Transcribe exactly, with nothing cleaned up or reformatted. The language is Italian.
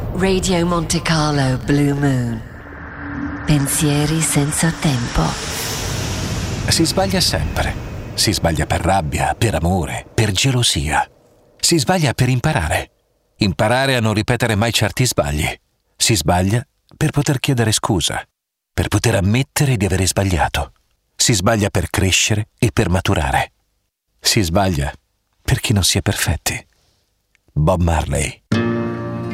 Radio Monte Carlo Blue Moon. Pensieri senza tempo. Si sbaglia sempre. Si sbaglia per rabbia, per amore, per gelosia. Si sbaglia per imparare. Imparare a non ripetere mai certi sbagli. Si sbaglia per poter chiedere scusa, per poter ammettere di avere sbagliato. Si sbaglia per crescere e per maturare. Si sbaglia perché non si è perfetti. Bob Marley.